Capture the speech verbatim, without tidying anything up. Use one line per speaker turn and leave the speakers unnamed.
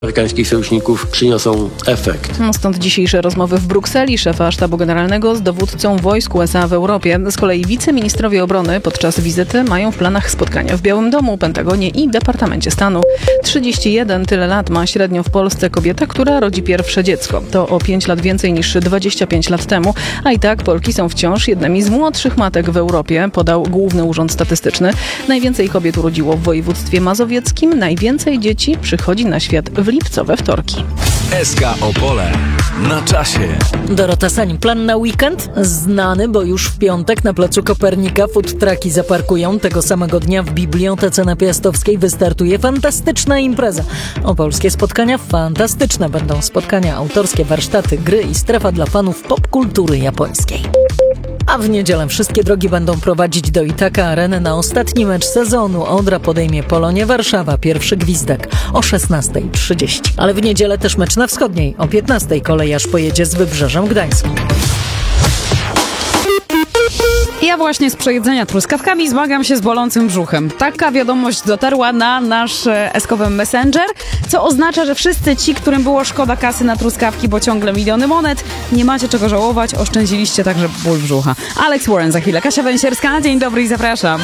amerykańskich sojuszników przyniosą efekt.
Stąd dzisiejsze rozmowy w Brukseli szefa Sztabu Generalnego z dowódcą wojsk U S A w Europie. Z kolei wiceministrowie obrony podczas wizyty mają w planach spotkania w Białym Domu, Pentagonie i Departamencie Stanu. trzydzieści jeden tyle lat ma średnio w Polsce kobieta, która rodzi pierwsze dziecko. To o pięć lat więcej niż dwadzieścia pięć lat temu, a i tak Polki są wciąż jednymi z młodszych matek w Europie, podał Główny Urząd Statystyczny. Najwięcej kobiet urodziło w województwie mazowieckim, najwięcej dzieci przychodzi na świat w lipcowe wtorki.
S K Opole na czasie.
Dorota Sań, plan na weekend? Znany, bo już w piątek na placu Kopernika food trucki zaparkują. Tego samego dnia w Bibliotece na Piastowskiej wystartuje fantastyczna impreza. Opolskie spotkania fantastyczne będą. Spotkania autorskie, warsztaty, gry i strefa dla fanów popkultury japońskiej. A w niedzielę wszystkie drogi będą prowadzić do Itaka Areny na ostatni mecz sezonu. Odra podejmie Polonię Warszawa, pierwszy gwizdek o szesnasta trzydzieści. Ale w niedzielę też mecz na wschodniej. O piętnastej kolejarz pojedzie z Wybrzeżem Gdańskim.
Ja właśnie z przejedzenia truskawkami zmagam się z bolącym brzuchem. Taka wiadomość dotarła na nasz eskowy Messenger, co oznacza, że wszyscy ci, którym było szkoda kasy na truskawki, bo ciągle miliony monet, nie macie czego żałować, oszczędziliście także ból brzucha. Alex Warren za chwilę. Kasia Węsierska, dzień dobry i zapraszam.